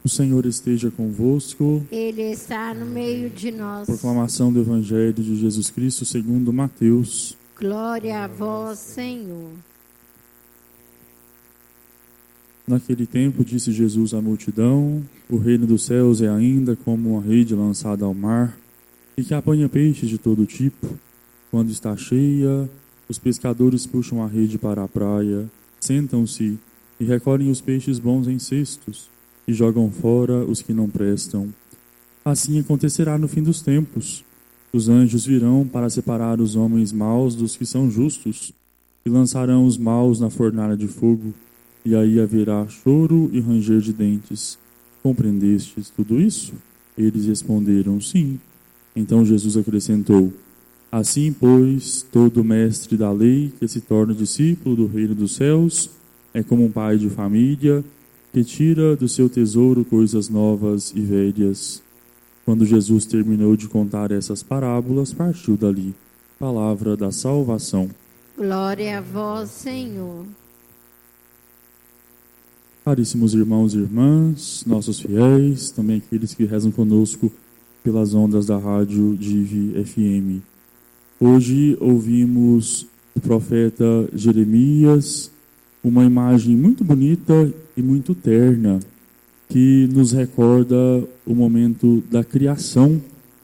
O Senhor esteja convosco. Ele está no meio de nós. Proclamação do Evangelho de Jesus Cristo segundo Mateus. Glória a vós, Senhor. Naquele tempo disse Jesus à multidão: o reino dos céus é ainda como uma rede lançada ao mar, e que apanha peixes de todo tipo. Quando está cheia, os pescadores puxam a rede para a praia, sentam-se e recolhem os peixes bons em cestos, e jogam fora os que não prestam. Assim acontecerá no fim dos tempos. Os anjos virão para separar os homens maus dos que são justos, e lançarão os maus na fornalha de fogo, e aí haverá choro e ranger de dentes. Compreendestes tudo isso? Eles responderam: sim. Então Jesus acrescentou: assim, pois, todo mestre da lei que se torna discípulo do reino dos céus é como um pai de família que tira do seu tesouro coisas novas e velhas. Quando Jesus terminou de contar essas parábolas, partiu dali. Palavra da salvação. Glória a vós, Senhor. Caríssimos irmãos e irmãs, nossos fiéis, também aqueles que rezam conosco pelas ondas da rádio Dive FM. Hoje ouvimos o profeta Jeremias, uma imagem muito bonita e muito terna, que nos recorda o momento da criação,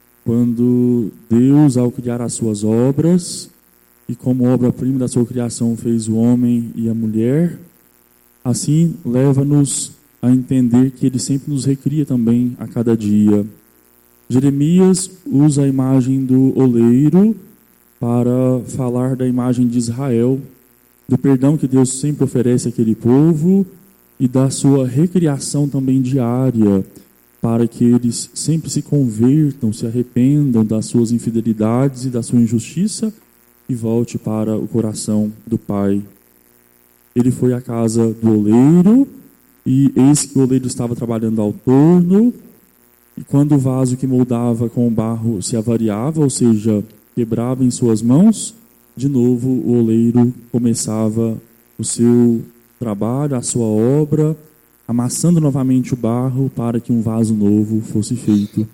quando Deus, ao criar as suas obras, e como obra-prima da sua criação fez o homem e a mulher, assim leva-nos a entender que Ele sempre nos recria também a cada dia. Jeremias usa a imagem do oleiro para falar da imagem de Israel, do perdão que Deus sempre oferece àquele povo e da sua recriação também diária, para que eles sempre se convertam, se arrependam das suas infidelidades e da sua injustiça e volte para o coração do Pai. Ele foi à casa do oleiro e eis que o oleiro estava trabalhando ao torno, e quando o vaso que moldava com o barro se avariava, ou seja, quebrava em suas mãos, de novo o oleiro começava o seu trabalho, a sua obra, amassando novamente o barro para que um vaso novo fosse feito.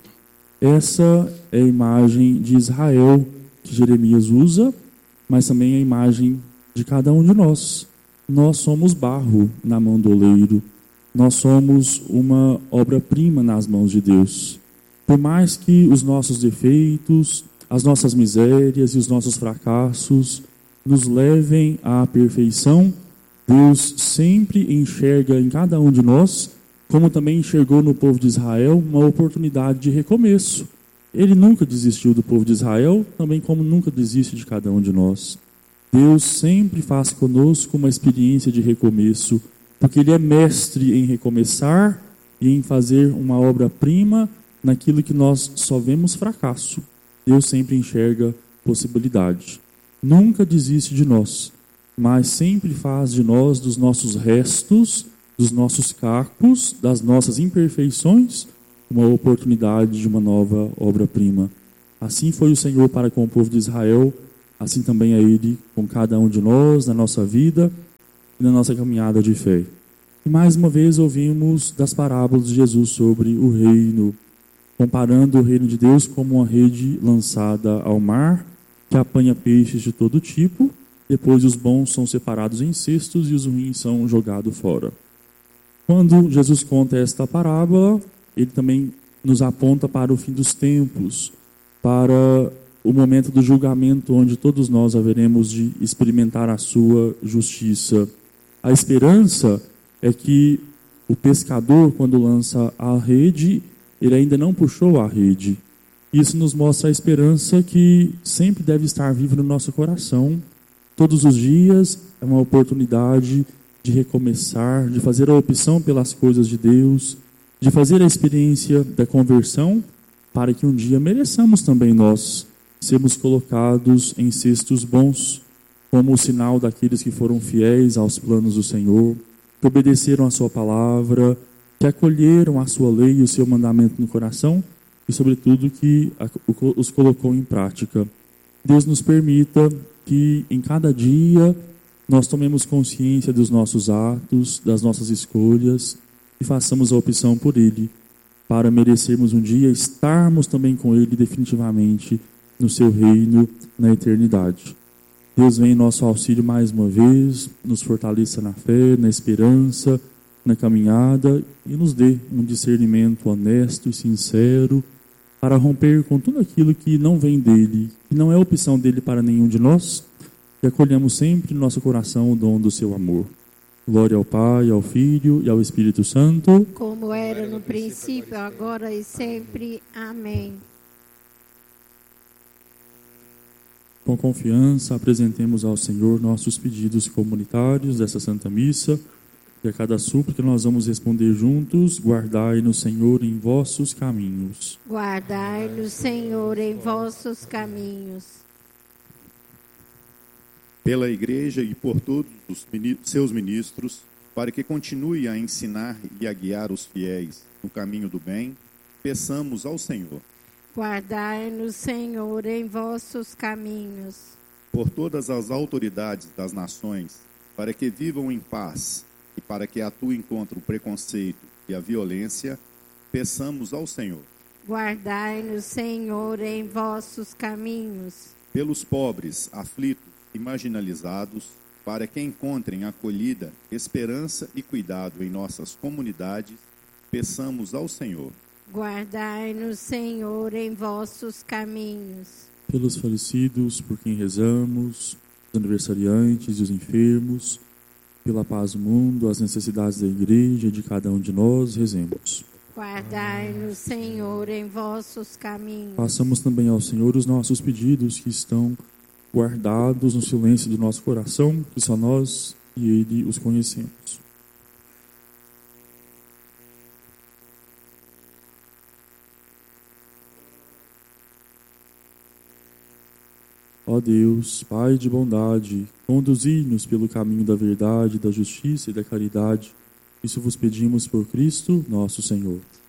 Essa é a imagem de Israel que Jeremias usa, mas também a imagem de cada um de nós. Nós somos barro na mão do oleiro. Nós somos uma obra-prima nas mãos de Deus. Por mais que os nossos defeitos, as nossas misérias e os nossos fracassos nos levem à perfeição, Deus sempre enxerga em cada um de nós, como também enxergou no povo de Israel, uma oportunidade de recomeço. Ele nunca desistiu do povo de Israel, também como nunca desiste de cada um de nós. Deus sempre faz conosco uma experiência de recomeço, porque Ele é mestre em recomeçar e em fazer uma obra-prima naquilo que nós só vemos fracasso. Deus sempre enxerga possibilidade. Nunca desiste de nós, mas sempre faz de nós, dos nossos restos, dos nossos cacos, das nossas imperfeições, uma oportunidade de uma nova obra-prima. Assim foi o Senhor para com o povo de Israel, assim também é Ele com cada um de nós, na nossa vida e na nossa caminhada de fé. E mais uma vez ouvimos das parábolas de Jesus sobre o reino, comparando o reino de Deus como uma rede lançada ao mar, que apanha peixes de todo tipo, depois os bons são separados em cestos e os ruins são jogados fora. Quando Jesus conta esta parábola, Ele também nos aponta para o fim dos tempos, para o momento do julgamento, onde todos nós haveremos de experimentar a sua justiça. A esperança é que o pescador, quando lança a rede, ele ainda não puxou a rede. Isso nos mostra a esperança que sempre deve estar viva no nosso coração. Todos os dias é uma oportunidade de recomeçar, de fazer a opção pelas coisas de Deus, de fazer a experiência da conversão, para que um dia mereçamos também nós sermos colocados em cestos bons, como o sinal daqueles que foram fiéis aos planos do Senhor, que obedeceram a sua palavra, que acolheram a sua lei e o seu mandamento no coração e, sobretudo, que os colocou em prática. Deus nos permita que em cada dia nós tomemos consciência dos nossos atos, das nossas escolhas, e façamos a opção por Ele, para merecermos um dia estarmos também com Ele definitivamente no seu reino na eternidade. Deus vem em nosso auxílio mais uma vez, nos fortaleça na fé, na esperança, na caminhada e nos dê um discernimento honesto e sincero para romper com tudo aquilo que não vem dele, que não é opção dele para nenhum de nós, e acolhemos sempre no nosso coração o dom do seu amor. Glória ao Pai, ao Filho e ao Espírito Santo, como era no princípio, agora e sempre. Amém. Com confiança, apresentemos ao Senhor nossos pedidos comunitários dessa Santa Missa, e a cada súplica nós vamos responder juntos: guardai-nos, Senhor, em vossos caminhos. Guardai-nos, Senhor, em vossos caminhos. Pela Igreja e por todos os seus ministros, para que continue a ensinar e a guiar os fiéis no caminho do bem, peçamos ao Senhor. Guardai-nos, Senhor, em vossos caminhos. Por todas as autoridades das nações, para que vivam em paz e para que atuem contra o preconceito e a violência, peçamos ao Senhor. Guardai-nos, Senhor, em vossos caminhos. Pelos pobres, aflitos e marginalizados, para que encontrem acolhida, esperança e cuidado em nossas comunidades, peçamos ao Senhor. Guardai-nos, Senhor, em vossos caminhos. Pelos falecidos, por quem rezamos, os aniversariantes e os enfermos, pela paz do mundo, as necessidades da Igreja e de cada um de nós, rezemos. Guardai-nos, Senhor, em vossos caminhos. Façamos também ao Senhor os nossos pedidos que estão guardados no silêncio do nosso coração, que só nós e Ele os conhecemos. Ó Deus, Pai de bondade, conduzi-nos pelo caminho da verdade, da justiça e da caridade. Isso vos pedimos por Cristo, nosso Senhor.